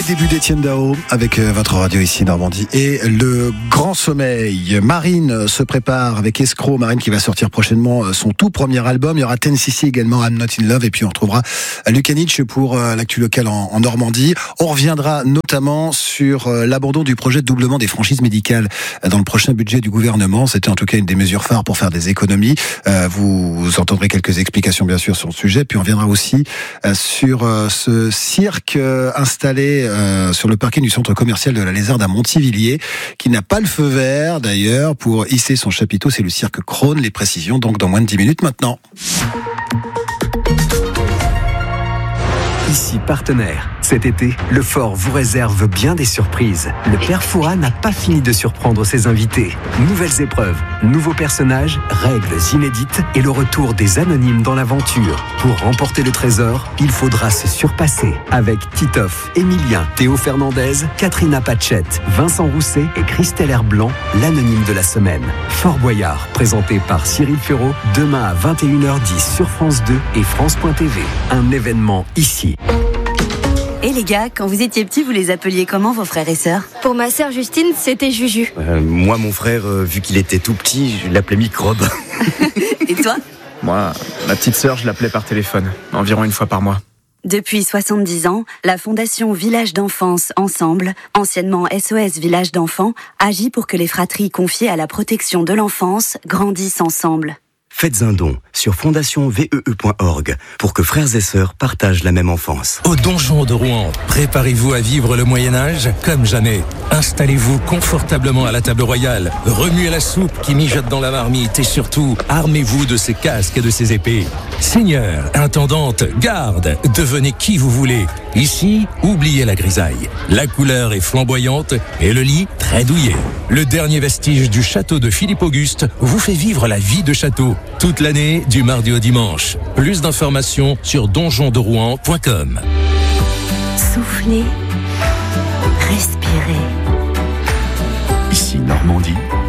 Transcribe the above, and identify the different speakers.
Speaker 1: début d'Étienne Dao avec votre radio ici Normandie et le Grand Sommeil. Marine se prépare avec Escroc. Marine qui va sortir prochainement son tout premier album. Il y aura Ten CC également, I'm Not In Love, et puis on retrouvera Luka Nietzsche pour l'actu locale en Normandie. On reviendra notamment sur l'abandon du projet de doublement des franchises médicales dans le prochain budget du gouvernement. C'était en tout cas une des mesures phares pour faire des économies. Vous entendrez quelques explications bien sûr sur le sujet. Puis on reviendra aussi sur ce cirque installé sur le parking du centre commercial de la Lézarde à Montivilliers, qui n'a pas le feu vert d'ailleurs pour hisser son chapiteau. C'est le cirque Krone. Les précisions donc dans moins de 10 minutes maintenant.
Speaker 2: Ici partenaire. Cet été, le Fort vous réserve bien des surprises. Le Père Fouras n'a pas fini de surprendre ses invités. Nouvelles épreuves, nouveaux personnages, règles inédites et le retour des anonymes dans l'aventure. Pour remporter le trésor, il faudra se surpasser. Avec Titoff, Emilien, Théo Fernandez, Katrina Patchett, Vincent Rousset et Christelle Herblanc, l'anonyme de la semaine. Fort Boyard, présenté par Cyril Ferraud, demain à 21h10 sur France 2 et France.tv. Un événement ici.
Speaker 3: Et les gars, quand vous étiez petits, vous les appeliez comment vos frères et sœurs ?
Speaker 4: Pour ma sœur Justine, c'était Juju.
Speaker 5: Moi, mon frère, vu qu'il était tout petit, je l'appelais Microbe.
Speaker 3: Et toi ?
Speaker 6: Moi, ma petite sœur, je l'appelais par téléphone, environ une fois par mois.
Speaker 3: Depuis 70 ans, la Fondation Village d'Enfance Ensemble, anciennement SOS Village d'Enfants, agit pour que les fratries confiées à la protection de l'enfance grandissent ensemble.
Speaker 2: Faites un don sur fondationnvee.org pour que frères et sœurs partagent la même enfance.
Speaker 7: Au Donjon de Rouen, préparez-vous à vivre le Moyen-Âge comme jamais. Installez-vous confortablement à la table royale, remuez la soupe qui mijote dans la marmite et surtout, armez-vous de ces casques et de ces épées. Seigneur, intendante, garde, devenez qui vous voulez. Ici, oubliez la grisaille. La couleur est flamboyante et le lit très douillet. Le dernier vestige du château de Philippe Auguste vous fait vivre la vie de château. Toute l'année, du mardi au dimanche. Plus d'informations sur donjonderouen.com.
Speaker 3: Soufflez, respirez.
Speaker 2: Ici Normandie.